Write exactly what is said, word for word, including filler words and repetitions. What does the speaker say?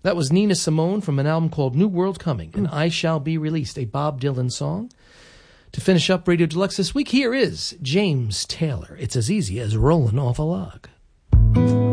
That was Nina Simone from an album called New World Coming, and I Shall Be Released, a Bob Dylan song. To finish up Radio Deluxe this week, here is James Taylor. It's as easy as rolling off a log.